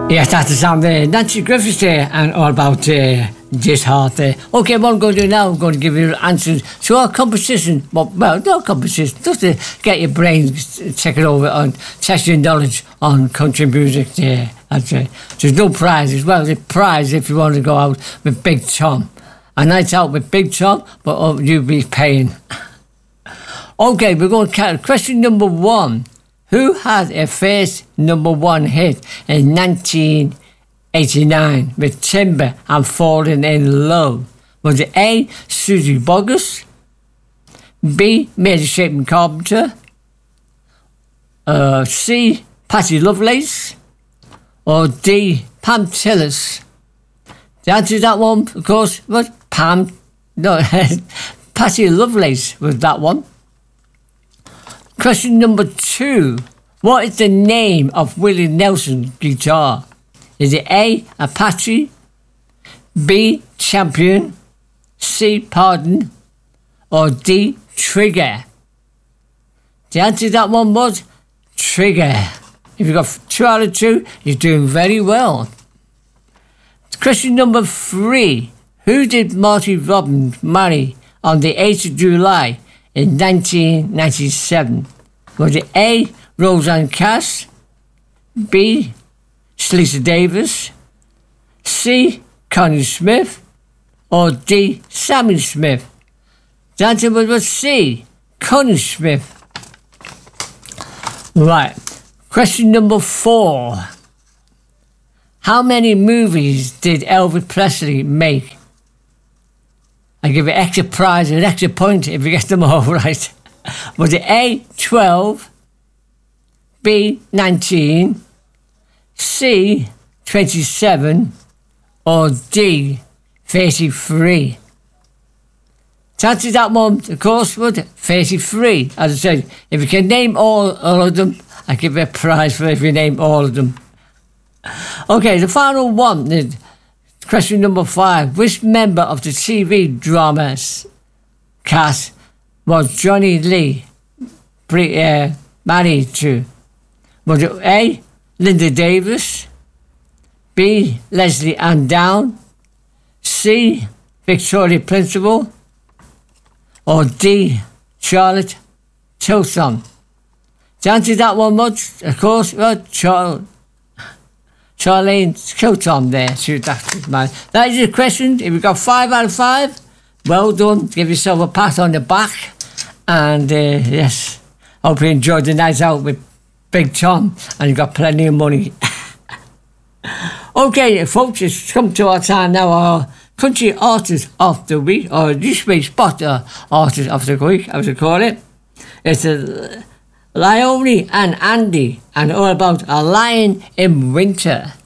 Yes, that's the sound there. Nancy Griffiths there, and all about this heart there. Okay, what I'm going to do now, I'm going to give you answers to our competition. Well, no competition, just to get your brain check it over and test your knowledge on country music there. There's no prize as well. There's a prize if you want to go out with Big Tom. A night out with Big Tom, but you'll be paying. Okay, we're going to count. Question number 1. Who had a first number 1 hit in 1989 with Timber and Falling in Love? Was it A, Susie Boggess, B, Mary Shaping Carpenter, C, Patty Lovelace, or D, Pam Tillis? The answer to that one, of course, was Patty Lovelace was that one. Question number 2. What is the name of Willie Nelson's guitar? Is it A, Apache, B, Champion, C, Pardon, or D, Trigger? The answer to that one was Trigger. If you got 2 out of 2, you're doing very well. Question number 3. Who did Marty Robbins marry on the 8th of July in 1997? Was it A, Roseanne Cass, B, Lisa Davis, C, Connie Smith, or D, Sammy Smith? The answer was C, Connie Smith. Right. Question number 4. How many movies did Elvis Presley make? I give you extra prize, an extra point if you get them all right. Was it A, 12, B, 19, C, 27, or D, 33? To answer that one, of course, was 33. As I said, if you can name all of them, I give you a prize for if you name all of them. Okay, the final one is question number 5. Which member of the TV drama cast was Johnny Lee married to? Was it A, Linda Davis, B, Leslie Ann Down, C, Victoria Principal, or D, Charlotte Tilson? The answer to that one was, of course, Charlene Tilson there. Shoot, that's mine. That is your question. If you got 5 out of 5, well done. Give yourself a pat on the back. And yes, hope you enjoyed the night out with Big Tom and you got plenty of money. Okay, folks, it's come to our time now. Our Country Artist of the Week, or this week's Spot Artist of the Week, as we call it. It's Leonie and Andy, and all about A Lion in Winter.